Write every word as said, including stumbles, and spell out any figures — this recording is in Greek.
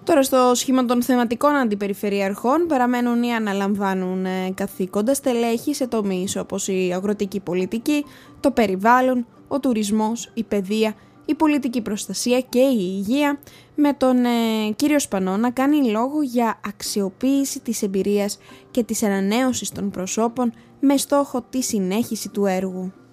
Τώρα στο σχήμα των θεματικών αντιπεριφερειαρχών παραμένουν ή αναλαμβάνουν καθήκοντα στελέχη σε τομείς όπως η αγροτική πολιτική, το περιβάλλον, ο τουρισμός, η παιδεία, η πολιτική προστασία και η υγεία, με τον ε, κύριο Σπανό να κάνει λόγο για αξιοποίηση της εμπειρίας και της ανανέωσης των προσώπων με στόχο τη συνέχιση του έργου.